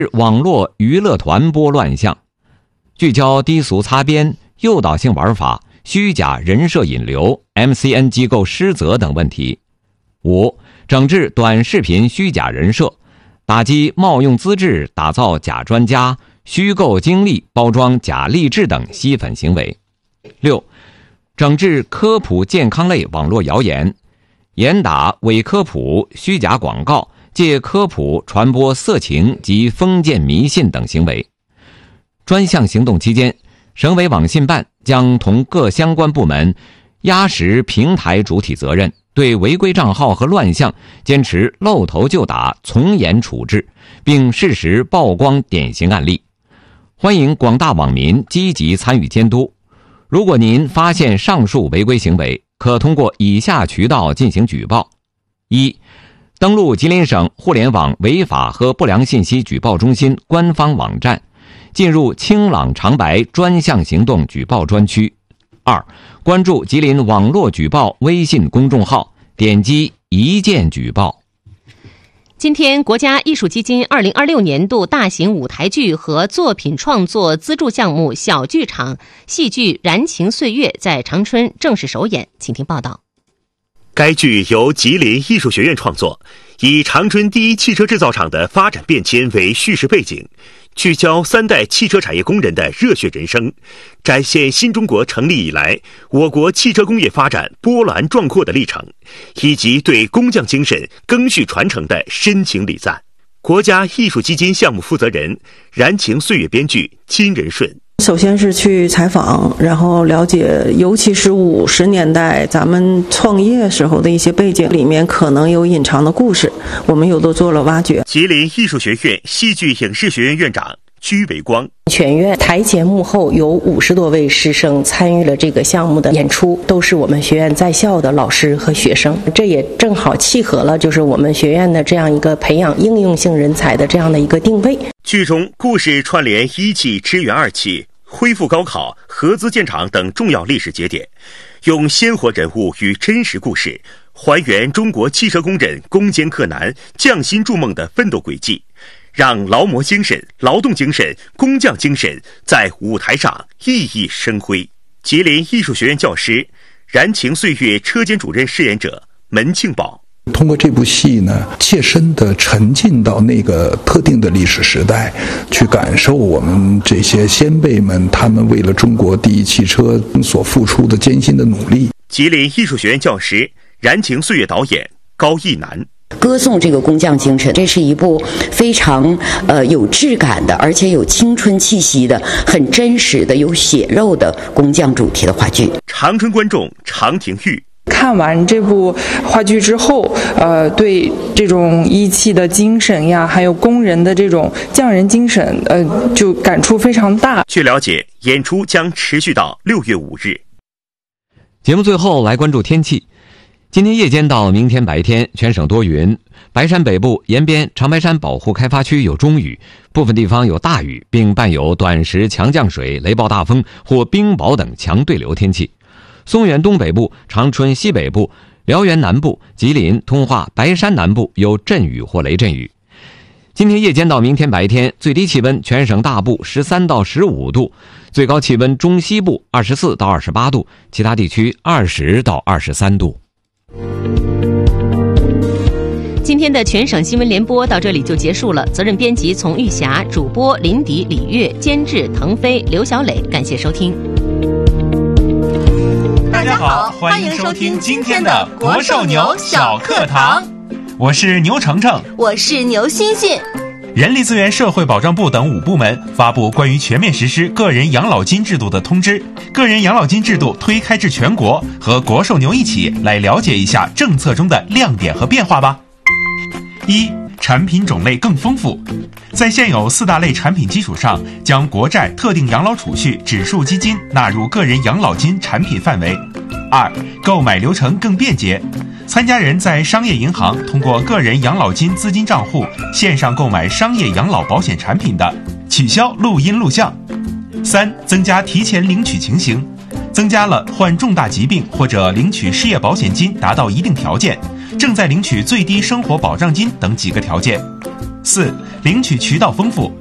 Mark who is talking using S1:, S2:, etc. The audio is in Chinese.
S1: 网络娱乐团播乱象，聚焦低俗擦边、诱导性玩法、虚假人设引流、MCN 机构失责等问题。5. 整治短视频虚假人设，打击冒用资质打造假专家、虚构经历包装假励志等吸粉行为。6. 整治科普健康类网络谣言，严打伪科普、虚假广告、借科普传播色情及封建迷信等行为。专项行动期间，省委网信办将同各相关部门压实平台主体责任，对违规账号和乱象坚持露头就打，从严处置，并适时曝光典型案例。欢迎广大网民积极参与监督。如果您发现上述违规行为，可通过以下渠道进行举报。1. 登录吉林省互联网违法和不良信息举报中心官方网站，进入清朗长白专项行动举报专区。2. 关注吉林网络举报微信公众号，点击一键举报。
S2: 今天，国家艺术基金2026年度大型舞台剧和作品创作资助项目小剧场戏剧《燃情岁月》在长春正式首演，请听报道。
S3: 该剧由吉林艺术学院创作，以长春第一汽车制造厂的发展变迁为叙事背景，聚焦3代汽车产业工人的热血人生，展现新中国成立以来我国汽车工业发展波澜壮阔的历程，以及对工匠精神赓续传承的深情礼赞。国家艺术基金项目负责人、燃情岁月编剧金仁顺。
S4: 首先是去采访，然后了解，尤其是50年代咱们创业时候的一些背景，里面可能有隐藏的故事，我们又都做了挖掘。
S3: 吉林艺术学院戏剧影视学院院长居伟光。
S5: 全院台前幕后有50多位师生参与了这个项目的演出，都是我们学院在校的老师和学生，这也正好契合了就是我们学院的这样一个培养应用性人才的这样的一个定位。
S3: 剧中故事串联1汽支援2汽、恢复高考、合资建厂等重要历史节点，用鲜活人物与真实故事还原中国汽车工人攻坚克难、匠心筑梦的奋斗轨迹，让劳模精神、劳动精神、工匠精神在舞台上熠熠生辉。吉林艺术学院教师、燃情岁月车间主任饰演者门庆宝。
S6: 通过这部戏呢，切身地沉浸到那个特定的历史时代，去感受我们这些先辈们他们为了中国第一汽车所付出的艰辛的努力。
S3: 吉林艺术学院教师、燃情岁月导演高一南。
S7: 歌颂这个工匠精神，这是一部非常有质感的，而且有青春气息的、很真实的、有血肉的工匠主题的话剧。
S3: 长春观众常廷玉。
S8: 看完这部话剧之后，对这种一汽的精神呀，还有工人的这种匠人精神，就感触非常大。
S3: 据了解，演出将持续到6月5日。
S1: 节目最后来关注天气。今天夜间到明天白天，全省多云，白山北部沿边长白山保护开发区有中雨，部分地方有大雨，并伴有短时强降水、雷暴大风或冰雹等强对流天气。松原东北部、长春西北部、辽源南部、吉林、通化、白山南部有阵雨或雷阵雨。今天夜间到明天白天，最低气温全省大部13到15度，最高气温中西部24到28度，其他地区20到23度。
S2: 今天的全省新闻联播到这里就结束了，责任编辑丛玉霞，主播林迪、李月，监制腾飞、刘小磊，感谢收听。
S9: 大家好，欢迎收听今天的国寿牛小课堂。我是牛程程，
S10: 我是牛欣欣。
S9: 人力资源社会保障部等5部门发布关于全面实施个人养老金制度的通知，个人养老金制度推开至全国，和国寿牛一起来了解一下政策中的亮点和变化吧。1. 产品种类更丰富，在现有4大类产品基础上，将国债、特定养老储蓄、指数基金纳入个人养老金产品范围。2. 购买流程更便捷，参加人在商业银行通过个人养老金资金账户线上购买商业养老保险产品的，取消录音录像。3. 增加提前领取情形，增加了患重大疾病或者领取失业保险金达到一定条件，正在领取最低生活保障金等几个条件。4. 领取渠道丰富。